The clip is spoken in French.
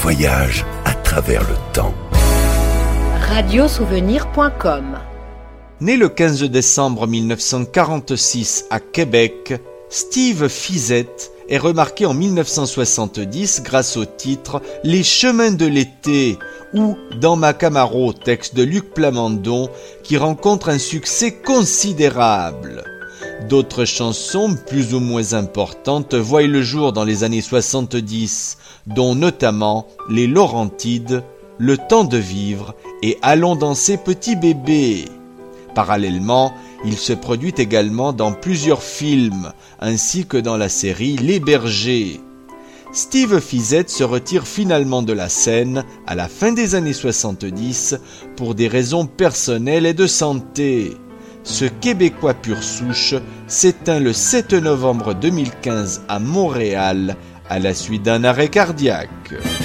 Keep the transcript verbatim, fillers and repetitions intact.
voyage à travers le temps. radio souvenir point com. Né le quinze décembre mille neuf cent quarante-six à Québec, Steve Fiset est remarqué en mille neuf cent soixante-dix grâce au titre « Les chemins de l'été » ou « Dans ma Camaro », texte de Luc Plamondon, qui rencontre un succès considérable. D'autres chansons, plus ou moins importantes, voient le jour dans les années soixante-dix, dont notamment les Laurentides, Le temps de vivre et Allons danser petit bébé. Parallèlement, il se produit également dans plusieurs films, ainsi que dans la série Les Bergers. Steve Fiset se retire finalement de la scène à la fin des années soixante-dix pour des raisons personnelles et de santé. Ce Québécois pur souche s'éteint le sept novembre deux mille quinze à Montréal à la suite d'un arrêt cardiaque.